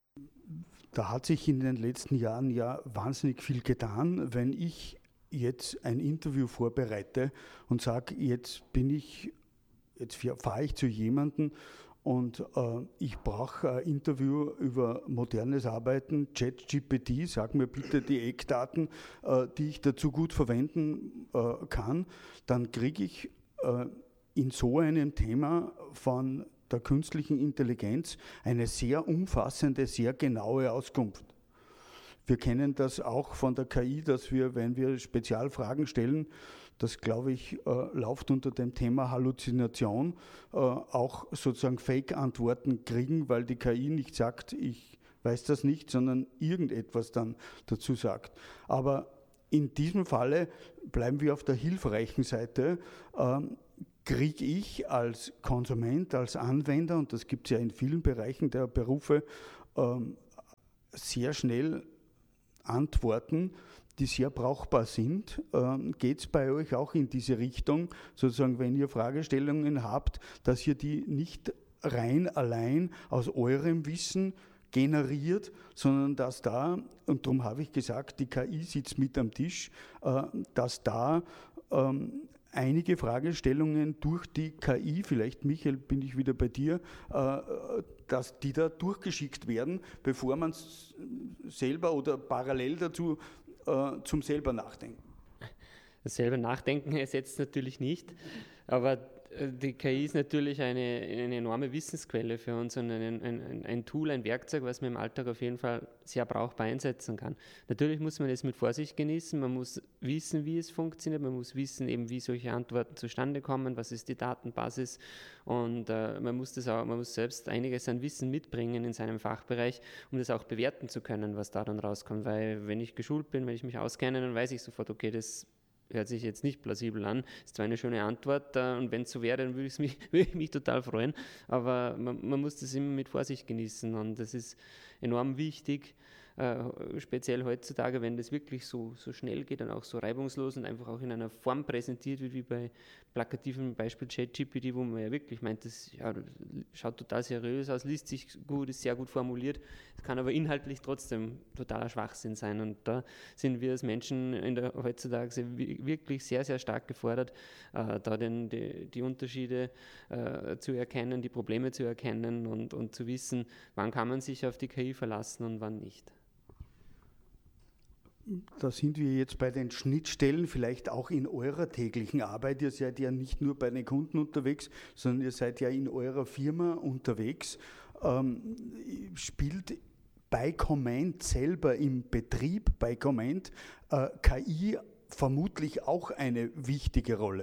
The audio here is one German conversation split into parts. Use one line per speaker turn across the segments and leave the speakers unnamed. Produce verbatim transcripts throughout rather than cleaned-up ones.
Da hat sich in den letzten Jahren ja wahnsinnig viel getan. Wenn ich jetzt ein Interview vorbereite und sage, jetzt bin ich, jetzt fahre ich zu jemandem und äh, ich brauche ein Interview über modernes Arbeiten, ChatGPT, sag mir bitte die Eckdaten, äh, die ich dazu gut verwenden äh, kann, dann kriege ich äh, in so einem Thema von der künstlichen Intelligenz eine sehr umfassende, sehr genaue Auskunft. Wir kennen das auch von der K I, dass wir, wenn wir Spezialfragen stellen, das glaube ich, äh, läuft unter dem Thema Halluzination, äh, auch sozusagen Fake-Antworten kriegen, weil die K I nicht sagt, ich weiß das nicht, sondern irgendetwas dann dazu sagt. Aber in diesem Falle bleiben wir auf der hilfreichen Seite. Ähm, kriege ich als Konsument, als Anwender, und das gibt es ja in vielen Bereichen der Berufe, ähm, sehr schnell Antworten, die sehr brauchbar sind. Ähm, geht es bei euch auch in diese Richtung, sozusagen, wenn ihr Fragestellungen habt, dass ihr die nicht rein allein aus eurem Wissen generiert, sondern dass da, und darum habe ich gesagt, die K I sitzt mit am Tisch, äh, dass da ähm, einige Fragestellungen durch die K I, vielleicht Michael, bin ich wieder bei dir, äh, dass die da durchgeschickt werden, bevor man selber oder parallel dazu äh, zum selber nachdenken.
Das selber Nachdenken ersetzt natürlich nicht, aber die K I ist natürlich eine, eine enorme Wissensquelle für uns und ein, ein, ein Tool, ein Werkzeug, was man im Alltag auf jeden Fall sehr brauchbar einsetzen kann. Natürlich muss man es mit Vorsicht genießen, man muss wissen, wie es funktioniert, man muss wissen, eben, wie solche Antworten zustande kommen, was ist die Datenbasis, und äh, man muss das auch, man muss selbst einiges an Wissen mitbringen in seinem Fachbereich, um das auch bewerten zu können, was da dann rauskommt, weil wenn ich geschult bin, wenn ich mich auskenne, dann weiß ich sofort, okay, das hört sich jetzt nicht plausibel an, ist zwar eine schöne Antwort, äh, und wenn es so wäre, dann würde, mich, würde ich mich total freuen, aber man, man muss das immer mit Vorsicht genießen und das ist enorm wichtig, äh, speziell heutzutage, wenn das wirklich so, so schnell geht und auch so reibungslos und einfach auch in einer Form präsentiert wird, wie bei plakativem Beispiel ChatGPT, wo man ja wirklich meint, das ja, schaut total seriös aus, liest sich gut, ist sehr gut formuliert, es kann aber inhaltlich trotzdem totaler Schwachsinn sein, und da sind wir als Menschen in der, heutzutage wirklich sehr, sehr stark gefordert, äh, da den, die, die Unterschiede äh, zu erkennen, die Probleme zu erkennen und, und zu wissen, wann kann man sich auf die K I verlassen und wann nicht.
Da sind wir jetzt bei den Schnittstellen, vielleicht auch in eurer täglichen Arbeit. Ihr seid ja nicht nur bei den Kunden unterwegs, sondern ihr seid ja in eurer Firma unterwegs. Ähm, spielt bei Comment selber im Betrieb, bei Comment, äh, K I vermutlich auch eine wichtige Rolle?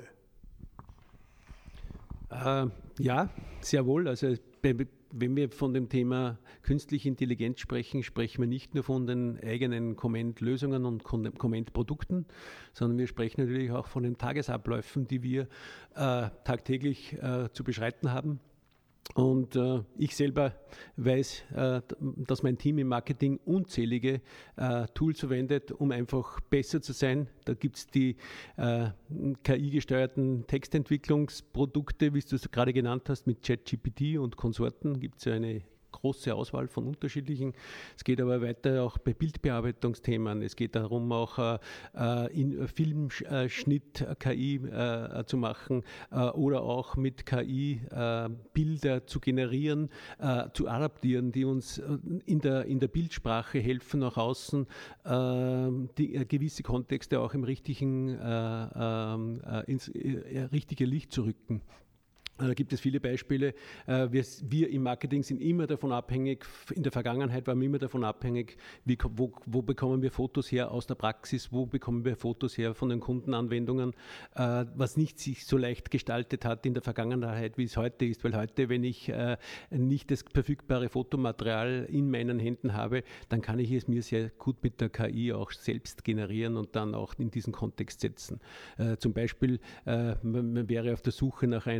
Äh, ja, sehr wohl. Also wenn wir von dem Thema künstliche Intelligenz sprechen, sprechen wir nicht nur von den eigenen Comment-Lösungen und Comment-Produkten, sondern wir sprechen natürlich auch von den Tagesabläufen, die wir äh, tagtäglich äh, zu beschreiten haben. Und äh, ich selber weiß, äh, dass mein Team im Marketing unzählige äh, Tools verwendet, um einfach besser zu sein. Da gibt es die äh, K I-gesteuerten Textentwicklungsprodukte, wie du es gerade genannt hast, mit ChatGPT und Konsorten. Gibt es ja eine große Auswahl von unterschiedlichen. Es geht aber weiter auch bei Bildbearbeitungsthemen. Es geht darum, auch äh, in Filmschnitt K I äh, zu machen äh, oder auch mit K I äh, Bilder zu generieren, äh, zu adaptieren, die uns in der, in der Bildsprache helfen, nach außen äh, die, äh, gewisse Kontexte auch im richtigen, äh, äh, ins äh, richtige Licht zu rücken. Da gibt es viele Beispiele. Wir, wir im Marketing sind immer davon abhängig, in der Vergangenheit waren wir immer davon abhängig, wie, wo, wo bekommen wir Fotos her aus der Praxis, wo bekommen wir Fotos her von den Kundenanwendungen, was nicht sich so leicht gestaltet hat in der Vergangenheit, wie es heute ist. Weil heute, wenn ich nicht das verfügbare Fotomaterial in meinen Händen habe, dann kann ich es mir sehr gut mit der K I auch selbst generieren und dann auch in diesen Kontext setzen. Zum Beispiel, man wäre auf der Suche nach einer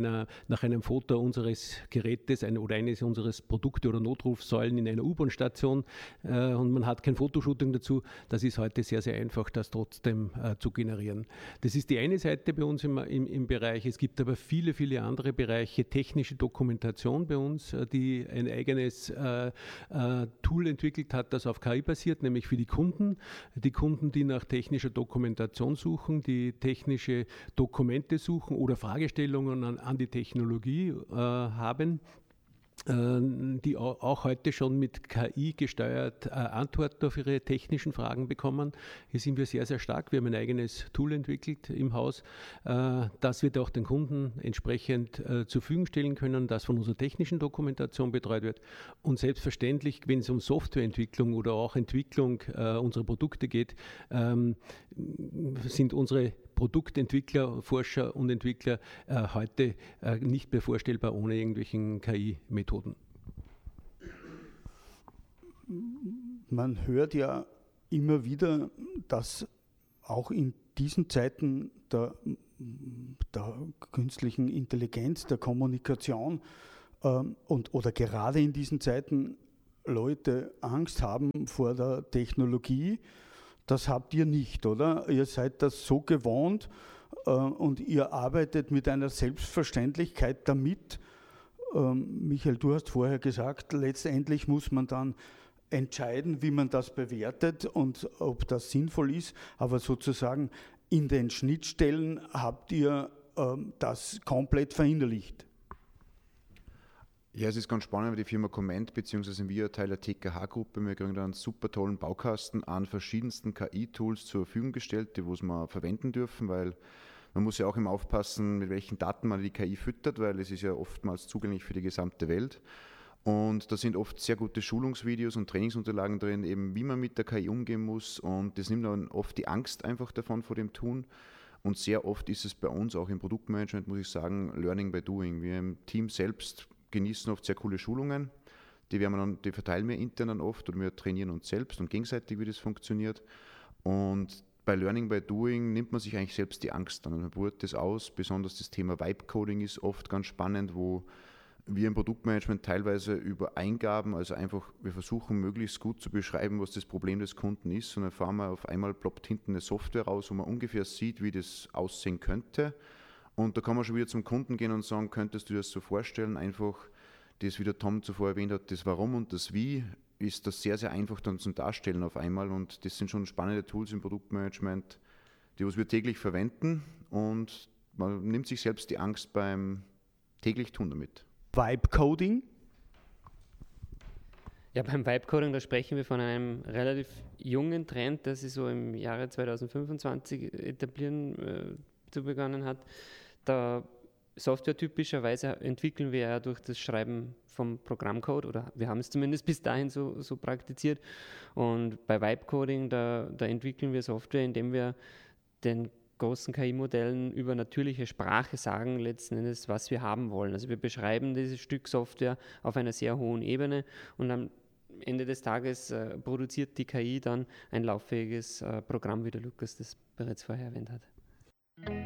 nach einem Foto unseres Gerätes ein, oder eines unseres Produkte oder Notrufsäulen in einer U-Bahn-Station äh, und man hat kein Fotoshooting dazu. Das ist heute sehr, sehr einfach, das trotzdem äh, zu generieren. Das ist die eine Seite bei uns im, im, im Bereich. Es gibt aber viele, viele andere Bereiche, technische Dokumentation bei uns, äh, die ein eigenes äh, äh, Tool entwickelt hat, das auf K I basiert, nämlich für die Kunden. Die Kunden, die nach technischer Dokumentation suchen, die technische Dokumente suchen oder Fragestellungen an, an die Technologie äh, haben, die auch heute schon mit K I gesteuert äh, Antworten auf ihre technischen Fragen bekommen. Hier sind wir sehr, sehr stark. Wir haben ein eigenes Tool entwickelt im Haus, äh, das wir auch den Kunden entsprechend äh, zur Verfügung stellen können, das von unserer technischen Dokumentation betreut wird. Und selbstverständlich, wenn es um Softwareentwicklung oder auch Entwicklung äh, unserer Produkte geht, ähm, sind unsere Produktentwickler, Forscher und Entwickler äh, heute äh, nicht mehr vorstellbar ohne irgendwelchen K I-Methoden.
Man hört ja immer wieder, dass auch in diesen Zeiten der, der künstlichen Intelligenz, der Kommunikation ähm, und, oder gerade in diesen Zeiten Leute Angst haben vor der Technologie. Das habt ihr nicht, oder? Ihr seid das so gewohnt äh, und ihr arbeitet mit einer Selbstverständlichkeit damit. Ähm, Michael, du hast vorher gesagt, letztendlich muss man dann entscheiden, wie man das bewertet und ob das sinnvoll ist. Aber sozusagen in den Schnittstellen habt ihr ähm, das komplett verinnerlicht.
Ja, es ist ganz spannend, weil die Firma Comment, beziehungsweise wir Teil der T K H-Gruppe, wir kriegen da einen super tollen Baukasten an verschiedensten K I-Tools zur Verfügung gestellt, die wir mal verwenden dürfen, weil man muss ja auch immer aufpassen, mit welchen Daten man die K I füttert, weil es ist ja oftmals zugänglich für die gesamte Welt. Und da sind oft sehr gute Schulungsvideos und Trainingsunterlagen drin, eben wie man mit der K I umgehen muss, und das nimmt dann oft die Angst einfach davon vor dem Tun. Und sehr oft ist es bei uns auch im Produktmanagement, muss ich sagen, Learning by Doing. Wir im Team selbst genießen oft sehr coole Schulungen, die, werden wir dann, die verteilen wir intern dann oft oder wir trainieren uns selbst und gegenseitig, wie das funktioniert. Und bei Learning by Doing nimmt man sich eigentlich selbst die Angst an. Man probiert das aus, besonders das Thema Vibe Coding ist oft ganz spannend, wo wir im Produktmanagement teilweise über Eingaben, also einfach, wir versuchen möglichst gut zu beschreiben, was das Problem des Kunden ist, und dann fahren wir auf einmal, ploppt hinten eine Software raus, wo man ungefähr sieht, wie das aussehen könnte. Und da kann man schon wieder zum Kunden gehen und sagen, könntest du dir das so vorstellen, einfach das, wie der Tom zuvor erwähnt hat, das Warum und das Wie, ist das sehr, sehr einfach dann zum Darstellen auf einmal, und das sind schon spannende Tools im Produktmanagement, die was wir täglich verwenden, und man nimmt sich selbst die Angst beim täglich Tun damit.
Vibe Coding?
Ja, beim Vibe Coding, da sprechen wir von einem relativ jungen Trend, der sich so im Jahre zweitausendfünfundzwanzig etablieren äh, zu begonnen hat. Da Software typischerweise entwickeln wir ja durch das Schreiben vom Programmcode, oder wir haben es zumindest bis dahin so, so praktiziert. Und bei Vibe Coding, da, da entwickeln wir Software, indem wir den großen K I-Modellen über natürliche Sprache sagen letzten Endes, was wir haben wollen. Also wir beschreiben dieses Stück Software auf einer sehr hohen Ebene, und am Ende des Tages äh, produziert die K I dann ein lauffähiges äh, Programm, wie der Lukas das bereits vorher erwähnt hat.